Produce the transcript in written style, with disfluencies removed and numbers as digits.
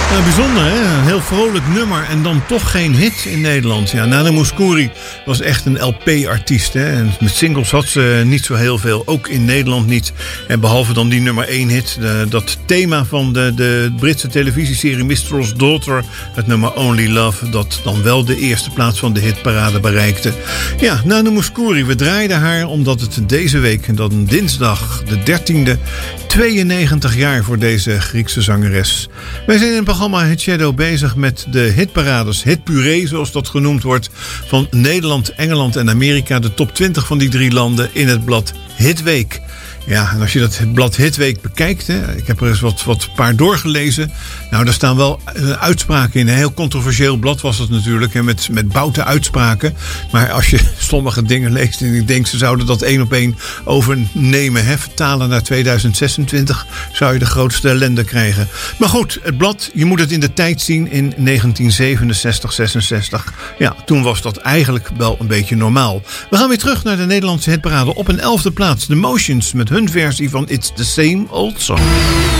Ja, bijzonder, hè? Een heel vrolijk nummer en dan toch geen hit in Nederland. Ja, Nana Mouskouri was echt een LP-artiest. Hè? En met singles had ze niet zo heel veel, ook in Nederland niet. En behalve dan die nummer 1 hit, dat thema van de Britse televisieserie Mistral's Daughter, het nummer Only Love, dat dan wel de eerste plaats van de hitparade bereikte. Ja, Nana Mouskouri, we draaiden haar omdat het deze week, dan dinsdag de 13e, 92 jaar voor deze Griekse zangeres. Wij zijn in het programma Hit Shadow bezig met de hitparades, hitpuree zoals dat genoemd wordt, van Nederland, Engeland en Amerika. De top 20 van die 3 landen in het blad Hitweek. Ja, en als je dat blad Hitweek bekijkt, hè, ik heb er eens wat paar doorgelezen. Nou, daar staan wel uitspraken in. Een heel controversieel blad was het natuurlijk, hè, met boute uitspraken. Maar als je sommige dingen leest en ik denk ze zouden dat 1 op 1 overnemen, hè, vertalen naar 2026, zou je de grootste ellende krijgen. Maar goed, het blad, je moet het in de tijd zien in 1967, 66. Ja, toen was dat eigenlijk wel een beetje normaal. We gaan weer terug naar de Nederlandse hitparade. Op een 11e plaats, The Motions met hun versie van It's the Same Old Song.